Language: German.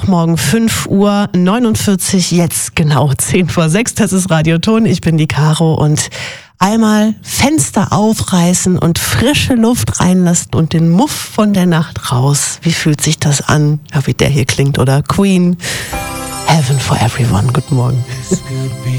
Morgen 5:49 Uhr, jetzt genau 5:50, das ist Radioton. Ich bin die Caro und einmal Fenster aufreißen und frische Luft reinlassen und den Muff von der Nacht raus. Wie fühlt sich das an? Ja, wie der hier klingt, oder? Queen, Heaven for Everyone. Guten Morgen.